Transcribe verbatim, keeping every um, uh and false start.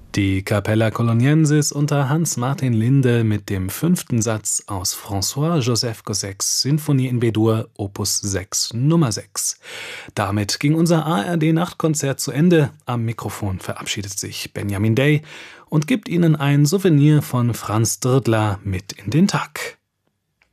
Die Capella Coloniensis unter Hans-Martin Linde mit dem fünften Satz aus François-Joseph Gossec's Sinfonie in B-Dur, Opus sechs, Nummer sechs. Damit ging unser A R D-Nachtkonzert zu Ende. Am Mikrofon verabschiedet sich Benjamin Day und gibt Ihnen ein Souvenir von Franz Drdla mit in den Tag.